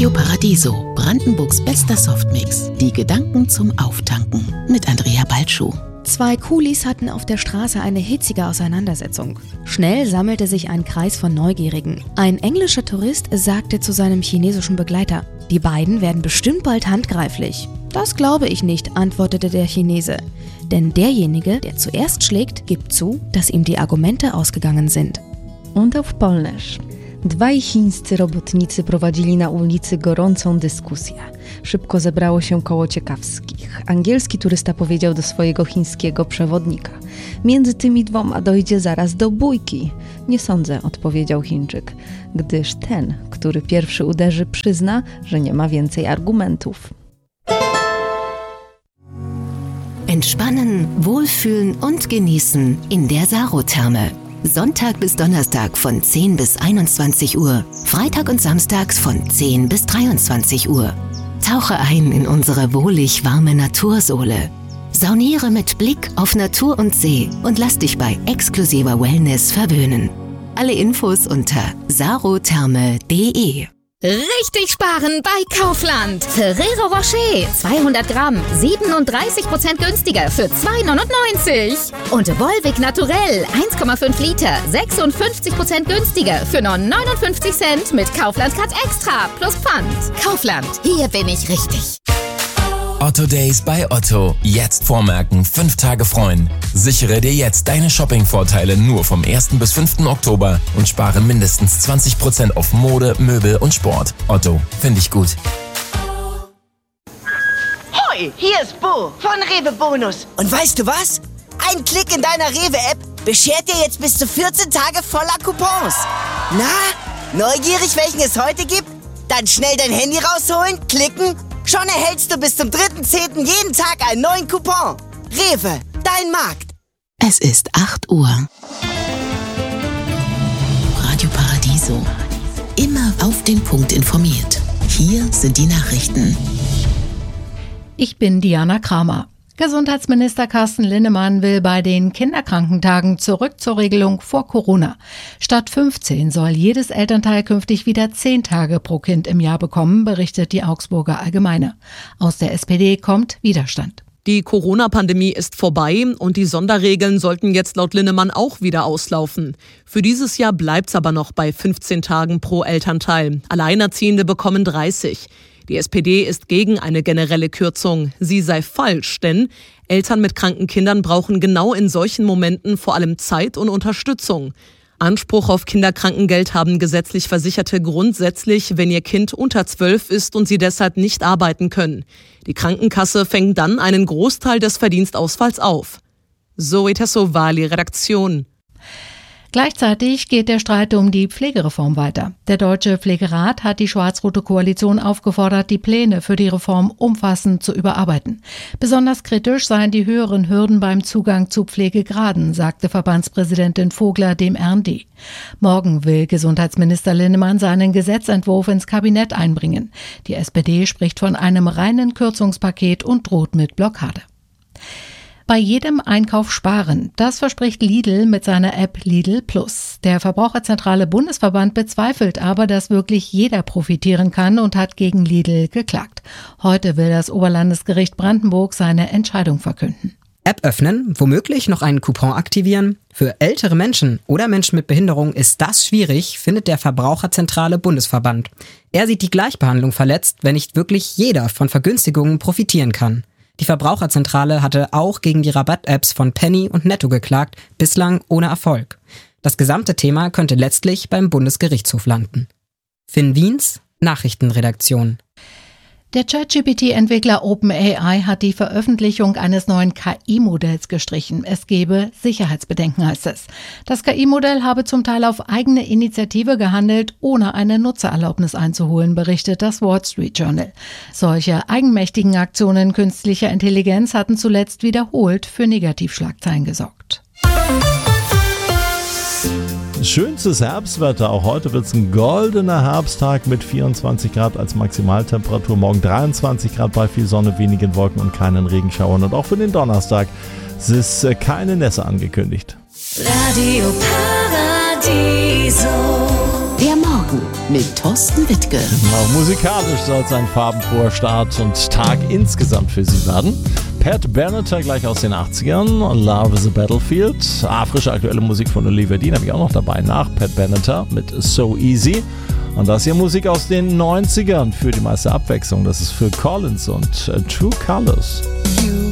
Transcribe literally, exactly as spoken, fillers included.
Radio Paradiso, Brandenburgs bester Softmix. Die Gedanken zum Auftanken mit Andrea Balschuh. Zwei Coolies hatten auf der Straße eine hitzige Auseinandersetzung. Schnell sammelte sich ein Kreis von Neugierigen. Ein englischer Tourist sagte zu seinem chinesischen Begleiter: Die beiden werden bestimmt bald handgreiflich. Das glaube ich nicht, antwortete der Chinese. Denn derjenige, der zuerst schlägt, gibt zu, dass ihm die Argumente ausgegangen sind. Und auf Polnisch. Dwaj chińscy robotnicy prowadzili na ulicy gorącą dyskusję. Szybko zebrało się koło ciekawskich. Angielski turysta powiedział do swojego chińskiego przewodnika: Między tymi dwoma dojdzie zaraz do bójki. Nie sądzę, odpowiedział Chińczyk, gdyż ten, który pierwszy uderzy, przyzna, że nie ma więcej argumentów. Entspannen, wohlfühlen und genießen in der Sarotherme. Sonntag bis Donnerstag von zehn bis einundzwanzig Uhr, Freitag und Samstags von zehn bis dreiundzwanzig Uhr. Tauche ein in unsere wohlig warme Natursohle. Sauniere mit Blick auf Natur und See und lass dich bei exklusiver Wellness verwöhnen. Alle Infos unter sarotherme punkt de. Richtig sparen bei Kaufland. Ferrero Rocher, zweihundert Gramm, siebenunddreißig Prozent günstiger für zwei neunundneunzig. Und Volvic Naturell, eins Komma fünf Liter, sechsundfünfzig Prozent günstiger für nur neunundfünfzig Cent mit Kaufland Cut Extra plus Pfand. Kaufland, hier bin ich richtig. Otto Days bei Otto. Jetzt vormerken, fünf Tage freuen. Sichere dir jetzt deine Shopping-Vorteile nur vom ersten bis fünften Oktober und spare mindestens zwanzig Prozent auf Mode, Möbel und Sport. Otto, finde ich gut. Hoi, hier ist Bo von Rewe Bonus. Und weißt du was? Ein Klick in deiner Rewe-App beschert dir jetzt bis zu vierzehn Tage voller Coupons. Na, neugierig, welchen es heute gibt? Dann schnell dein Handy rausholen, klicken. Schon erhältst du bis zum dritten zehnten jeden Tag einen neuen Coupon. Rewe, dein Markt. Es ist acht Uhr. Radio Paradiso. Immer auf den Punkt informiert. Hier sind die Nachrichten. Ich bin Diana Kramer. Gesundheitsminister Carsten Linnemann will bei den Kinderkrankentagen zurück zur Regelung vor Corona. Statt fünfzehn soll jedes Elternteil künftig wieder zehn Tage pro Kind im Jahr bekommen, berichtet die Augsburger Allgemeine. Aus der S P D kommt Widerstand. Die Corona-Pandemie ist vorbei und die Sonderregeln sollten jetzt laut Linnemann auch wieder auslaufen. Für dieses Jahr bleibt's aber noch bei fünfzehn Tagen pro Elternteil. Alleinerziehende bekommen dreißig. Die S P D ist gegen eine generelle Kürzung. Sie sei falsch, denn Eltern mit kranken Kindern brauchen genau in solchen Momenten vor allem Zeit und Unterstützung. Anspruch auf Kinderkrankengeld haben gesetzlich Versicherte grundsätzlich, wenn ihr Kind unter zwölf ist und sie deshalb nicht arbeiten können. Die Krankenkasse fängt dann einen Großteil des Verdienstausfalls auf. Zoe Tassovali, Redaktion. Gleichzeitig geht der Streit um die Pflegereform weiter. Der Deutsche Pflegerat hat die schwarz-rote Koalition aufgefordert, die Pläne für die Reform umfassend zu überarbeiten. Besonders kritisch seien die höheren Hürden beim Zugang zu Pflegegraden, sagte Verbandspräsidentin Vogler dem R und D. Morgen will Gesundheitsminister Linnemann seinen Gesetzentwurf ins Kabinett einbringen. Die S P D spricht von einem reinen Kürzungspaket und droht mit Blockade. Bei jedem Einkauf sparen. Das verspricht Lidl mit seiner App Lidl Plus. Der Verbraucherzentrale Bundesverband bezweifelt aber, dass wirklich jeder profitieren kann und hat gegen Lidl geklagt. Heute will das Oberlandesgericht Brandenburg seine Entscheidung verkünden. App öffnen, womöglich noch einen Coupon aktivieren. Für ältere Menschen oder Menschen mit Behinderung ist das schwierig, findet der Verbraucherzentrale Bundesverband. Er sieht die Gleichbehandlung verletzt, wenn nicht wirklich jeder von Vergünstigungen profitieren kann. Die Verbraucherzentrale hatte auch gegen die Rabatt-Apps von Penny und Netto geklagt, bislang ohne Erfolg. Das gesamte Thema könnte letztlich beim Bundesgerichtshof landen. Finn Wiens, Nachrichtenredaktion. Der ChatGPT Entwickler OpenAI hat die Veröffentlichung eines neuen K I-Modells gestrichen. Es gebe Sicherheitsbedenken, heißt es. Das K I-Modell habe zum Teil auf eigene Initiative gehandelt, ohne eine Nutzererlaubnis einzuholen, berichtet das Wall Street Journal. Solche eigenmächtigen Aktionen künstlicher Intelligenz hatten zuletzt wiederholt für Negativschlagzeilen gesorgt. Schönstes Herbstwetter. Auch heute wird es ein goldener Herbsttag mit vierundzwanzig Grad als Maximaltemperatur. Morgen dreiundzwanzig Grad bei viel Sonne, wenigen Wolken und keinen Regenschauern. Und auch für den Donnerstag ist keine Nässe angekündigt. Radio Paradiso. Der Morgen mit Thorsten Wittke. Auch musikalisch soll es ein farbenfroher Start und Tag insgesamt für Sie werden. Pat Benatar gleich aus den achtzigern, Love is a Battlefield. Ah, frische aktuelle Musik von Olivia Dean habe ich auch noch dabei nach Pat Benatar mit So Easy. Und das hier Musik aus den neunzigern für die meiste Abwechslung. Das ist Phil Collins und uh, True Colors. You